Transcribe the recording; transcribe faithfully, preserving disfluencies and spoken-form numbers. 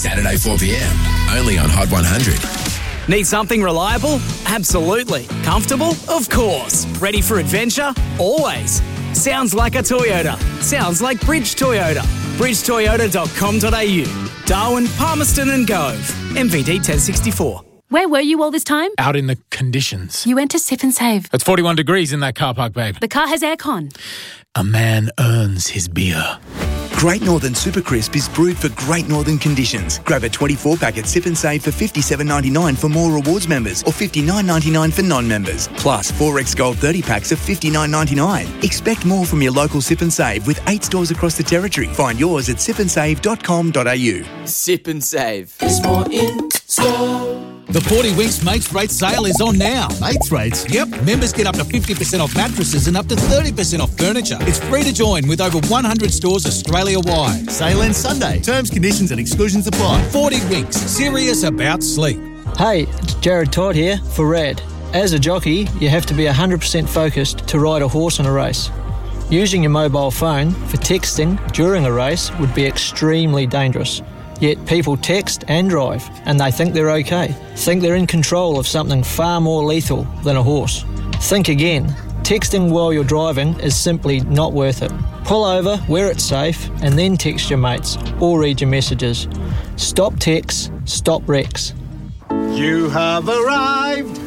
Saturday four p.m, only on Hot one hundred. Need something reliable? Absolutely. Comfortable? Of course. Ready for adventure? Always. Sounds like a Toyota. Sounds like Bridge Toyota. bridge toyota dot com dot a u. Darwin, Palmerston and Gove. M V D ten sixty-four. Where were you all this time? Out in the conditions. You went to Sip and Save. It's forty-one degrees in that car park, babe. The car has aircon. A man earns his beer. Great Northern Super Crisp is brewed for Great Northern conditions. Grab a twenty-four pack at Sip and Save for fifty-seven ninety-nine for more rewards members or fifty-nine ninety-nine for non-members. Plus, four X Gold thirty packs of fifty-nine ninety-nine. Expect more from your local Sip and Save with eight stores across the territory. Find yours at sip and save dot com dot a u. Sip and Save. There's more in store. The forty Winks Mates Rates sale is on now. Mates Rates? Yep. Members get up to fifty percent off mattresses and up to thirty percent off furniture. It's free to join with over one hundred stores Australia-wide. Sale ends Sunday. Terms, conditions and exclusions apply. forty Winks. Serious about sleep. Hey, it's Jared Todd here for Rad. As a jockey, you have to be one hundred percent focused to ride a horse in a race. Using your mobile phone for texting during a race would be extremely dangerous. Yet people text and drive, and they think they're okay. Think they're in control of something far more lethal than a horse. Think again. Texting while you're driving is simply not worth it. Pull over where it's safe, and then text your mates or read your messages. Stop texts, stop wrecks. You have arrived